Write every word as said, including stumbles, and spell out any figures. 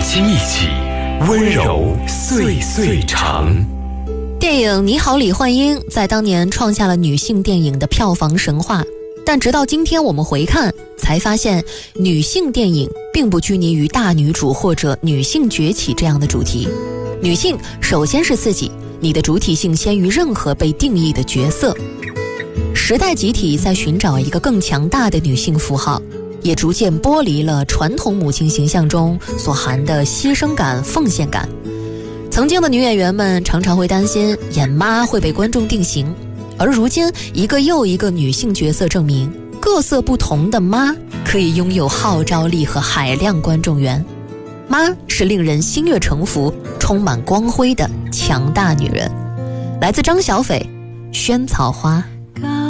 心一起，温柔岁岁长。 电影《你好，李焕英》在当年创下了女性电影的票房神话，但直到今天我们回看，才发现女性电影并不拘泥于大女主或者女性崛起这样的主题。女性首先是自己，你的主体性先于任何被定义的角色。时代集体在寻找一个更强大的女性符号，也逐渐剥离了传统母亲形象中所含的牺牲感、奉献感。曾经的女演员们常常会担心演妈会被观众定型，而如今一个又一个女性角色证明，各色不同的妈可以拥有号召力和海量观众缘。妈是令人心悦诚服、充满光辉的强大女人。来自张小斐，《萱草花》。